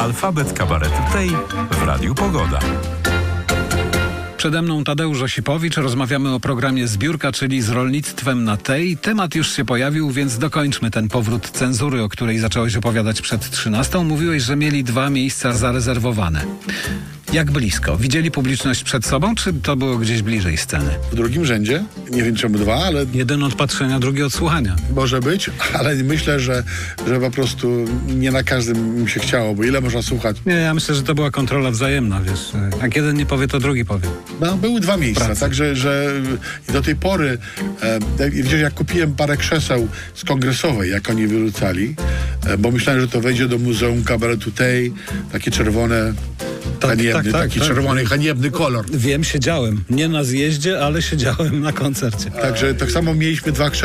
Alfabet kabaretu tej w Radiu Pogoda. Przede mną Tadeusz Osipowicz. Rozmawiamy o programie Zbiórka, czyli z rolnictwem na tej. Temat już się pojawił, więc dokończmy ten powrót cenzury, o której zacząłeś opowiadać przed 13. Mówiłeś, że mieli 2 miejsca zarezerwowane. Jak blisko? Widzieli publiczność przed sobą, czy to było gdzieś bliżej sceny? W drugim rzędzie, nie wiem czemu 2, ale Jeden od patrzenia, drugi od słuchania. może być, ale myślę, że po prostu nie na każdym mi się chciało, bo ile można słuchać? Nie, ja myślę, że to była kontrola wzajemna, wiesz. Jak jeden nie powie, to drugi powie. No, były 2 miejsca, Pracy. także że i do tej pory widzisz, jak kupiłem parę krzeseł z kongresowej, jak oni wyrzucali, bo myślałem, że to wejdzie do Muzeum Kabaretu tej, takie czerwone, haniebny, taki czerwony, haniebny kolor. Wiem, siedziałem. Nie na zjeździe, ale siedziałem na koncercie. Także tak samo mieliśmy 2